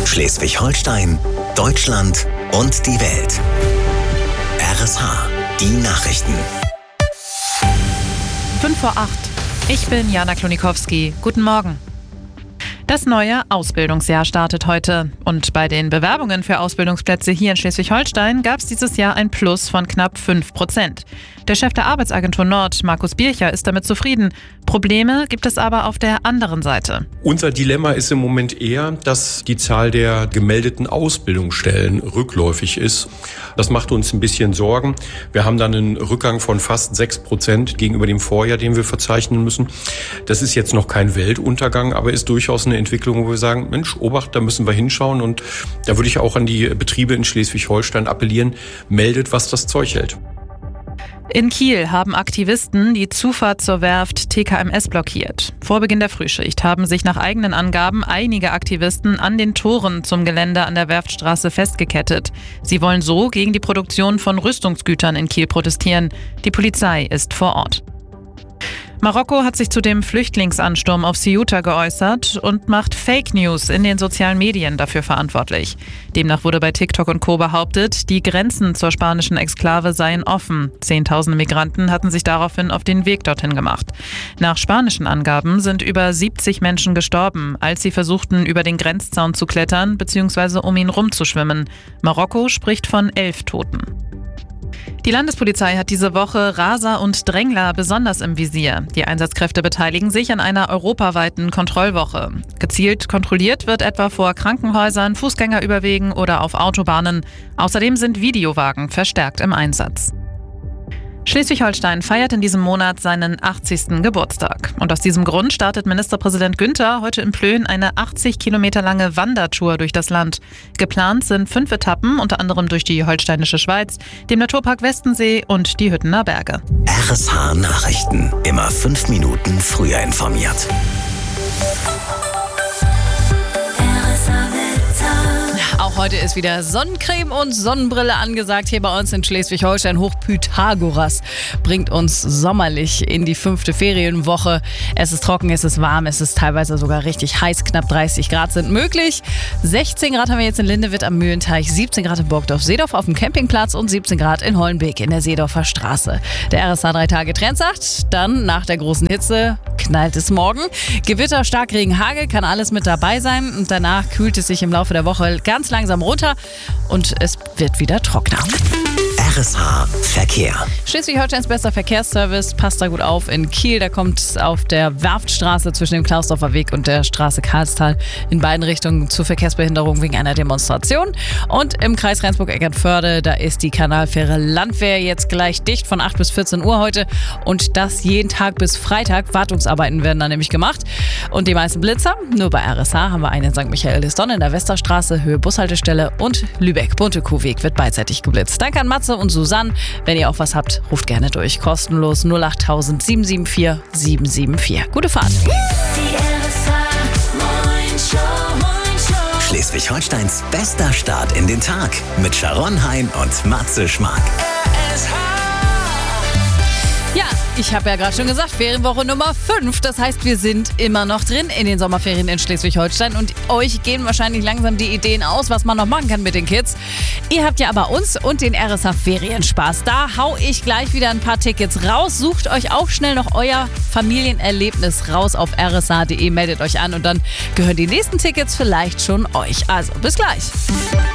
Schleswig-Holstein, Deutschland und die Welt. RSH, die Nachrichten. 7:05. Ich bin Jana Klonikowski. Guten Morgen. Das neue Ausbildungsjahr startet heute. Und bei den Bewerbungen für Ausbildungsplätze hier in Schleswig-Holstein gab es dieses Jahr ein Plus von knapp 5%. Der Chef der Arbeitsagentur Nord, Markus Bircher, ist damit zufrieden. Probleme gibt es aber auf der anderen Seite. Unser Dilemma ist im Moment eher, dass die Zahl der gemeldeten Ausbildungsstellen rückläufig ist. Das macht uns ein bisschen Sorgen. Wir haben dann einen Rückgang von fast 6% gegenüber dem Vorjahr, den wir verzeichnen müssen. Das ist jetzt noch kein Weltuntergang, aber ist durchaus eine Entwicklung, wo wir sagen, Mensch, Obacht, da müssen wir hinschauen. Und da würde ich auch an die Betriebe in Schleswig-Holstein appellieren, meldet, was das Zeug hält. In Kiel haben Aktivisten die Zufahrt zur Werft TKMS blockiert. Vor Beginn der Frühschicht haben sich nach eigenen Angaben einige Aktivisten an den Toren zum Gelände an der Werftstraße festgekettet. Sie wollen so gegen die Produktion von Rüstungsgütern in Kiel protestieren. Die Polizei ist vor Ort. Marokko hat sich zu dem Flüchtlingsansturm auf Ceuta geäußert und macht Fake News in den sozialen Medien dafür verantwortlich. Demnach wurde bei TikTok und Co. behauptet, die Grenzen zur spanischen Exklave seien offen. Zehntausende Migranten hatten sich daraufhin auf den Weg dorthin gemacht. Nach spanischen Angaben sind über 70 Menschen gestorben, als sie versuchten, über den Grenzzaun zu klettern bzw. um ihn rumzuschwimmen. Marokko spricht von 11 Toten. Die Landespolizei hat diese Woche Raser und Drängler besonders im Visier. Die Einsatzkräfte beteiligen sich an einer europaweiten Kontrollwoche. Gezielt kontrolliert wird etwa vor Krankenhäusern, Fußgängerüberwegen oder auf Autobahnen. Außerdem sind Videowagen verstärkt im Einsatz. Schleswig-Holstein feiert in diesem Monat seinen 80. Geburtstag. Und aus diesem Grund startet Ministerpräsident Günther heute in Plön eine 80 Kilometer lange Wandertour durch das Land. Geplant sind 5 Etappen, unter anderem durch die Holsteinische Schweiz, den Naturpark Westensee und die Hüttener Berge. RSH Nachrichten. Immer 5 Minuten früher informiert. Auch heute ist wieder Sonnencreme und Sonnenbrille angesagt hier bei uns in Schleswig-Holstein. Hoch Pythagoras bringt uns sommerlich in die 5. Ferienwoche. Es ist trocken, es ist warm, es ist teilweise sogar richtig heiß. Knapp 30 Grad sind möglich. 16 Grad haben wir jetzt in Lindewitt am Mühlenteich, 17 Grad in Burgdorf-Seedorf auf dem Campingplatz und 17 Grad in Hollenbeek in der Seedorfer Straße. Der RSH 3-Tage-Trend sagt, dann nach der großen Hitze knallt es morgen. Gewitter, Starkregen, Hagel, kann alles mit dabei sein. Und danach kühlt es sich im Laufe der Woche ganz langsam runter und es wird wieder trockener. RSH Verkehr. Schleswig-Holsteins bester Verkehrsservice, passt da gut auf in Kiel. Da kommt es auf der Werftstraße zwischen dem Klausdorfer Weg und der Straße Karlstal in beiden Richtungen zu Verkehrsbehinderung wegen einer Demonstration. Und im Kreis Rendsburg-Eckernförde, da ist die Kanalfähre Landwehr jetzt gleich dicht von 8 bis 14 Uhr heute. Und das jeden Tag bis Freitag. Wartungsarbeiten werden da nämlich gemacht. Und die meisten Blitzer, nur bei RSH haben wir einen in St. Michael-Lisdonn in der Westerstraße, Höhe Bushaltestelle und Lübeck-Bunte-Kuhweg wird beidseitig geblitzt. Danke an Matze und Susanne. Wenn ihr auch was habt, ruft gerne durch. Kostenlos 08000 774 774. Gute Fahrt. Schleswig-Holsteins bester Start in den Tag mit Sharon Hein und Matze Schmark. Ja, ich habe ja gerade schon gesagt, Ferienwoche Nummer 5. Das heißt, wir sind immer noch drin in den Sommerferien in Schleswig-Holstein. Und euch gehen wahrscheinlich langsam die Ideen aus, was man noch machen kann mit den Kids. Ihr habt ja aber uns und den RSH Ferienspaß. Da hau ich gleich wieder ein paar Tickets raus. Sucht euch auch schnell noch euer Familienerlebnis raus auf rsh.de. Meldet euch an und dann gehören die nächsten Tickets vielleicht schon euch. Also, bis gleich.